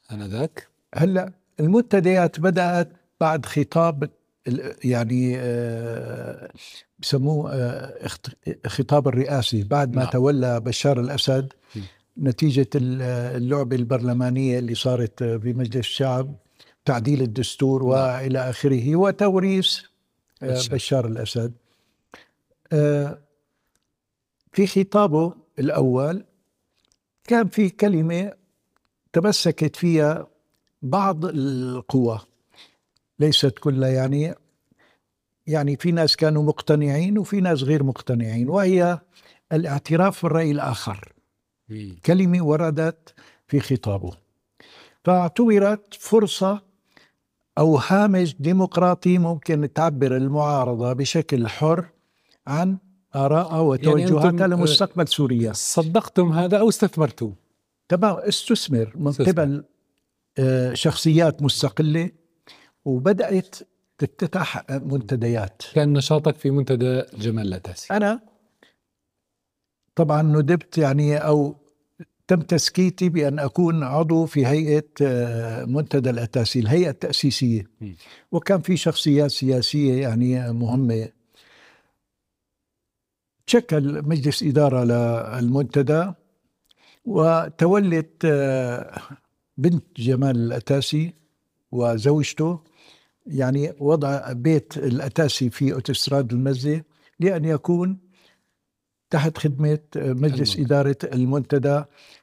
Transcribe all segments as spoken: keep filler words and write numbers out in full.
آنذاك. هلا المنتديات بدأت بعد خطاب يعني بسموه خطاب الرئاسي بعد ما نعم. تولى بشار الأسد م. نتيجة اللعبة البرلمانية اللي صارت بمجلس الشعب، تعديل الدستور نعم. وإلى آخره، وتوريث بشار. بشار الأسد. في خطابه الأول كان في كلمة تمسكت فيها بعض القوى، ليست كلها، يعني يعني في ناس كانوا مقتنعين وفي ناس غير مقتنعين، وهي الاعتراف بالرأي الآخر. مم. كلمة وردت في خطابه، فاعتبرت فرصة أو هامش ديمقراطي ممكن تعبر المعارضة بشكل حر عن آرائها وتوجهاتها يعني لمستقبل سوريا. صدقتم هذا أو استثمرتم؟ تمام، استثمر من قبل شخصيات مستقلة، وبدأت تفتتح منتديات. كان نشاطك في منتدى جمال الأتاسي؟ أنا طبعا ندبت يعني أو تم تسكيتي بأن أكون عضو في هيئة منتدى الأتاسي، الهيئة التأسيسية، م. وكان في شخصيات سياسية يعني مهمة. تشكل مجلس إدارة للمنتدى، وتولت بنت جمال الأتاسي وزوجته يعني وضع بيت الأتاسي في أوتوستراد المزة لأن يكون تحت خدمة مجلس المنتدى. إدارة المنتدى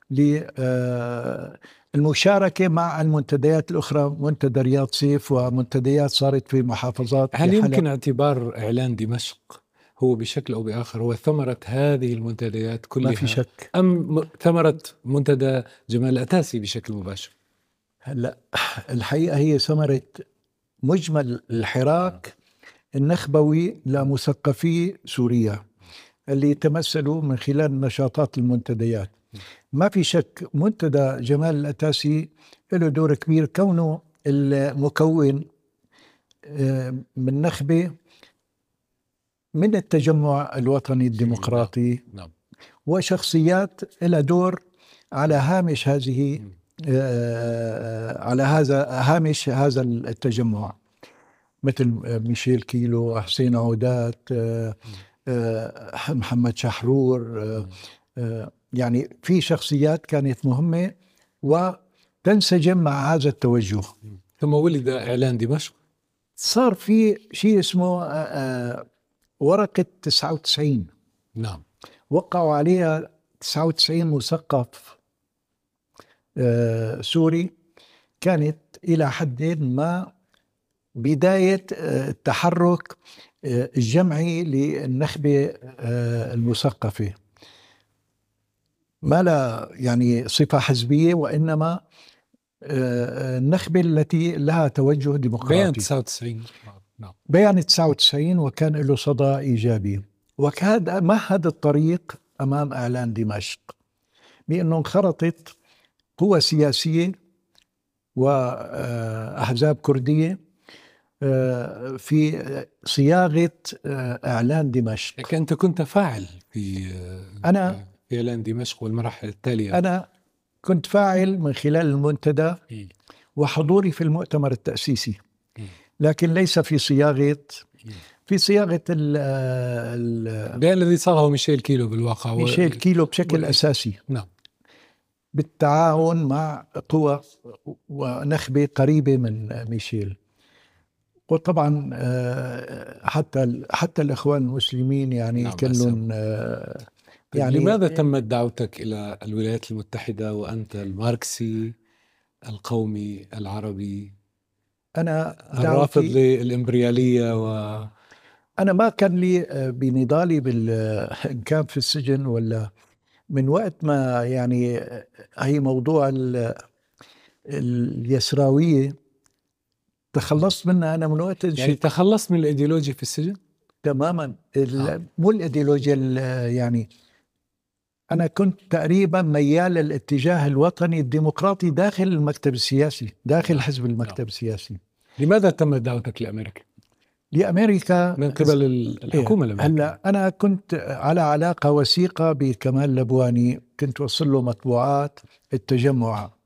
للمشاركة مع المنتديات الأخرى، منتدى رياض سيف ومنتديات صارت في محافظات. هل يمكن اعتبار إعلان دمشق هو بشكل أو بآخر هو ثمرة هذه المنتديات كلها؟ ما في شك. أم ثمرة منتدى جمال الأتاسي بشكل مباشر؟ هلا الحقيقة هي ثمرة مجمل الحراك النخبوي لمثقفي سوريا اللي تمثلوا من خلال نشاطات المنتديات. ما في شك منتدى جمال الأتاسي له دور كبير، كونه المكون من نخبة من التجمع الوطني الديمقراطي، نعم. وشخصيات لها دور على هامش هذه على هذا هامش هذا التجمع، مثل ميشيل كيلو، حسين عودات، محمد شحرور، يعني في شخصيات كانت مهمة وتنسجم مع هذا التوجه. ثم ولد إعلان دمشق. صار في شيء اسمه ورقة تسعة وتسعين، نعم، وقعوا عليها تسعة وتسعين مثقف سوري. كانت إلى حد ما بداية التحرك الجمعي للنخبة المثقفة، ما لا يعني صفة حزبية، وإنما النخبة التي لها توجه ديمقراطي. بيان تسعة وتسعين، نعم، بيان تسعة وتسعين، وكان له صدى إيجابي، وكان مهد الطريق أمام إعلان دمشق بأنه انخرطت قوى سياسية وأحزاب كردية في صياغة إعلان دمشق. لكن أنت كنت فاعل في أنا في إعلان دمشق والمراحل التالية. أنا كنت فاعل من خلال المنتدى وحضوري في المؤتمر التأسيسي، لكن ليس في صياغة في صياغة البيان الذي صاغه ميشيل كيلو بالواقع. ميشيل كيلو بشكل و... أساسي، نعم، بالتعاون مع قوى ونخبة قريبة من ميشيل. وطبعا حتى حتى الإخوان المسلمين يعني نعم كلهم يعني. لماذا تمت دعوتك إلى الولايات المتحدة وأنت الماركسي القومي العربي، أنا الرافض للإمبريالية؟ و أنا ما كان لي بنضالي بال إن كان في السجن ولا من وقت ما يعني هي موضوع اليسراوية تخلصت منها أنا من وقت. يعني تخلصت من الإيديولوجيا في السجن تماما. مو الإيديولوجيا يعني، أنا كنت تقريبا ميال للاتجاه الوطني الديمقراطي داخل المكتب السياسي، داخل حزب المكتب السياسي. لماذا تم دعوتك لأمريكا؟ لأمريكا من قبل الحكومة الأمريكية. هلا أنا كنت على علاقة وثيقة بكمال لبواني، كنت وصل له مطبوعات التجمع